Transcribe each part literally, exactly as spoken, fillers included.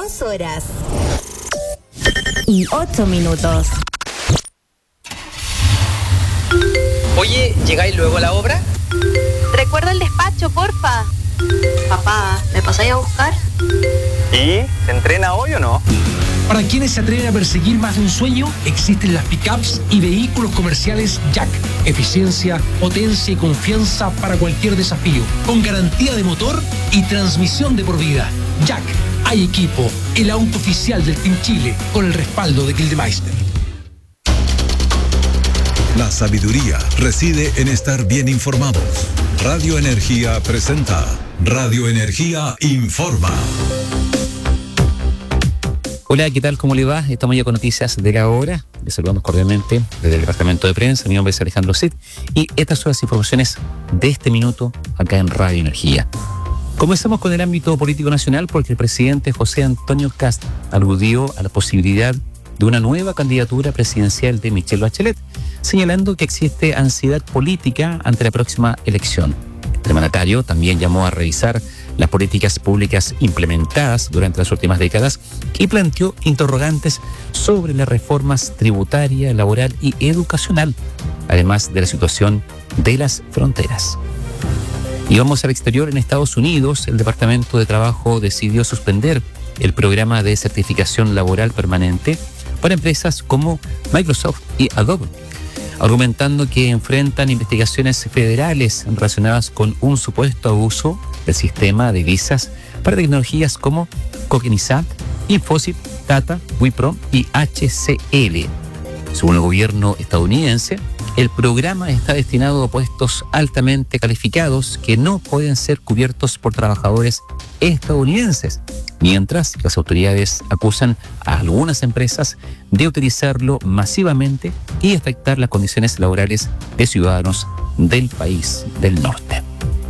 Dos horas y ocho minutos. Oye, ¿llegáis luego a la obra? Recuerda el despacho, porfa. Papá, ¿me pasáis a buscar? ¿Y se entrena hoy o no? Para quienes se atreven a perseguir más de un sueño, existen las pickups y vehículos comerciales Jack. Eficiencia, potencia y confianza para cualquier desafío. Con garantía de motor y transmisión de por vida. Jack, hay equipo. El auto oficial del Team Chile con el respaldo de Gildemeister. La sabiduría reside en estar bien informados. Radio Energía presenta Radio Energía Informa. Hola, ¿qué tal? ¿Cómo le va? Estamos ya con noticias de cada hora. Les saludamos cordialmente desde el departamento de prensa. Mi nombre es Alejandro Cid y estas son las informaciones de este minuto acá en Radio Energía. Comenzamos con el ámbito político nacional porque el presidente José Antonio Kast aludió a la posibilidad de una nueva candidatura presidencial de Michelle Bachelet, señalando que existe ansiedad política ante la próxima elección. El mandatario también llamó a revisar las políticas públicas implementadas durante las últimas décadas y planteó interrogantes sobre las reformas tributaria, laboral y educacional, además de la situación de las fronteras. Y vamos al exterior. En Estados Unidos, el Departamento de Trabajo decidió suspender el programa de certificación laboral permanente para empresas como Microsoft y Adobe, argumentando que enfrentan investigaciones federales relacionadas con un supuesto abuso del sistema de visas para tecnologías como Cognizant, Infosys, Tata, Wipro y H C L. Según el gobierno estadounidense, el programa está destinado a puestos altamente calificados que no pueden ser cubiertos por trabajadores estadounidenses, mientras las autoridades acusan a algunas empresas de utilizarlo masivamente y afectar las condiciones laborales de ciudadanos del país del norte.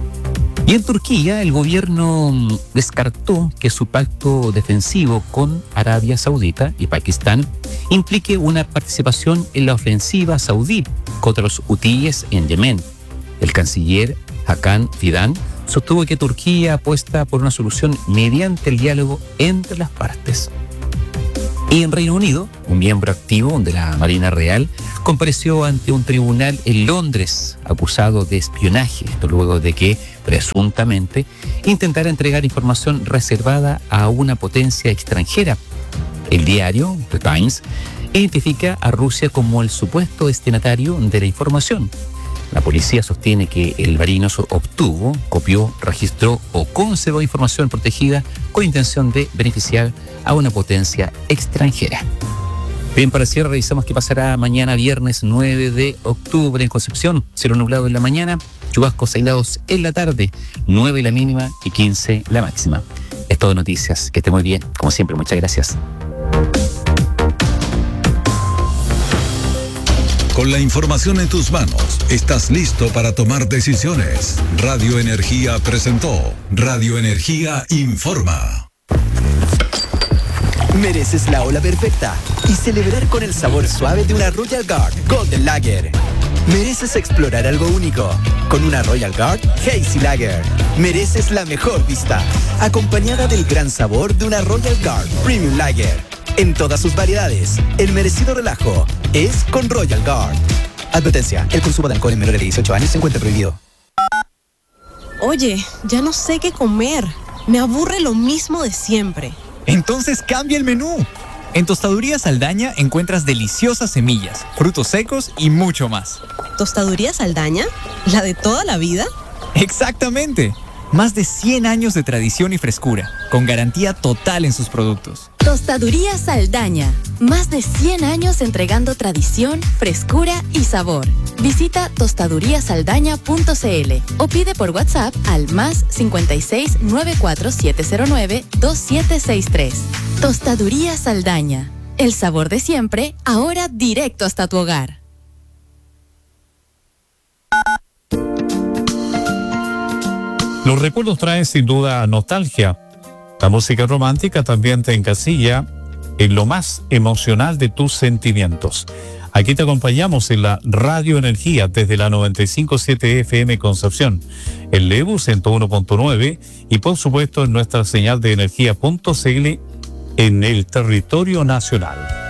Y en Turquía, el gobierno descartó que su pacto defensivo con Arabia Saudita y Pakistán implique una participación en la ofensiva saudí contra los hutíes en Yemen. El canciller Hakan Fidan sostuvo que Turquía apuesta por una solución mediante el diálogo entre las partes. Y en Reino Unido, un miembro activo de la Marina Real compareció ante un tribunal en Londres acusado de espionaje, esto luego de que presuntamente intentara entregar información reservada a una potencia extranjera. El diario The Times identifica a Rusia como el supuesto destinatario de la información. La policía sostiene que el marino obtuvo, copió, registró o conservó información protegida con intención de beneficiar a una potencia extranjera. Bien, para cierre revisamos qué pasará mañana viernes nueve de octubre en Concepción. Cielo nublado en la mañana, chubascos aislados en la tarde, nueve la mínima y quince la máxima. Es todo noticias, que esté muy bien. Como siempre, muchas gracias. Con la información en tus manos, estás listo para tomar decisiones. Radio Energía presentó Radio Energía Informa. Mereces la ola perfecta y celebrar con el sabor suave de una Royal Guard Golden Lager. Mereces explorar algo único con una Royal Guard Hazy Lager. Mereces la mejor vista, acompañada del gran sabor de una Royal Guard Premium Lager. En todas sus variedades, el merecido relajo es con Royal Guard. Advertencia, el consumo de alcohol en menores de dieciocho años se encuentra prohibido. Oye, ya no sé qué comer. Me aburre lo mismo de siempre. Entonces cambia el menú. En Tostaduría Saldaña encuentras deliciosas semillas, frutos secos y mucho más. ¿Tostaduría Saldaña? ¿La de toda la vida? Exactamente. Más de cien años de tradición y frescura, con garantía total en sus productos. Tostaduría Saldaña. Más de cien años entregando tradición, frescura y sabor. Visita tostaduría saldaña punto c l o pide por WhatsApp al más cincuenta y seis, nueve cuatro siete cero nueve, dos siete seis tres. Tostaduría Saldaña. El sabor de siempre, ahora directo hasta tu hogar. Los recuerdos traen sin duda nostalgia. La música romántica también te encasilla en lo más emocional de tus sentimientos. Aquí te acompañamos en la Radio Energía desde la noventa y cinco punto siete F M Concepción, en Lebu ciento uno punto nueve y por supuesto en nuestra señal de energía punto c l en el territorio nacional.